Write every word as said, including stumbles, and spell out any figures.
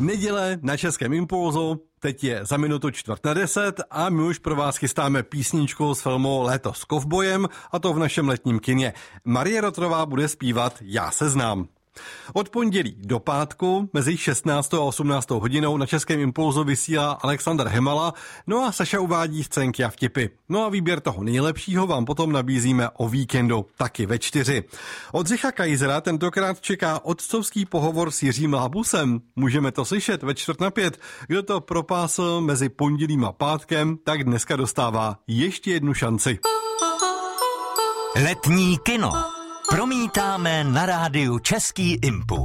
Neděle na Českém Impulzu, teď je za minutu čtvrt na deset a my už pro vás chystáme písničku z filmu Léto s kovbojem, a to v našem letním kině. Marie Rotrová bude zpívat Já se znám. Od pondělí do pátku mezi šestnáctou a osmnáctou hodinou na Českém Impulzu vysílá Alexander Hemala, no a Saša uvádí scénky a vtipy. No a výběr toho nejlepšího vám potom nabízíme o víkendu, taky ve čtyři. Od Řicha Kajzera tentokrát čeká otcovský pohovor s Jiřím Lábusem. Můžeme to slyšet ve čtvrt na pět. Kdo to propásl mezi pondělím a pátkem, tak dneska dostává ještě jednu šanci. Letní kino promítáme na rádiu Český Impuls.